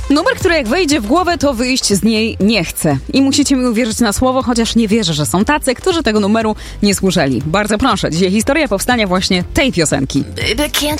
Numer, który jak wejdzie w głowę, to wyjść z niej nie chce. I musicie mi uwierzyć na słowo, chociaż nie wierzę, że są tacy, którzy tego numeru nie słyszeli. Bardzo proszę, dzisiaj historia powstania właśnie tej piosenki. Baby, can't